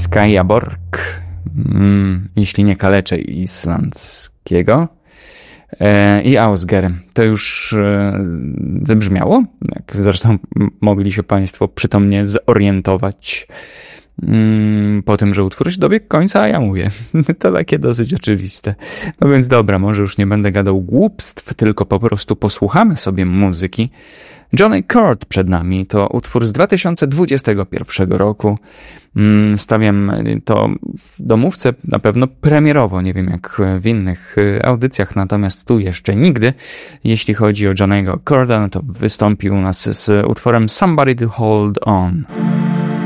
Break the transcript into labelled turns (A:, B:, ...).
A: Skyaborg, jeśli nie kaleczę islandzkiego, i Ausger. To już wybrzmiało, jak zresztą mogli się Państwo przytomnie zorientować po tym, że utwór się dobiegł końca, a ja mówię. To takie dosyć oczywiste. No więc dobra, może już nie będę gadał głupstw, tylko po prostu posłuchamy sobie muzyki. Johnny Cort przed nami, to utwór z 2021 roku. Stawiam to w domówce na pewno premierowo, nie wiem jak w innych audycjach, natomiast tu jeszcze nigdy. Jeśli chodzi o Johnny'ego Corda, no to wystąpił u nas z utworem Somebody to Hold On.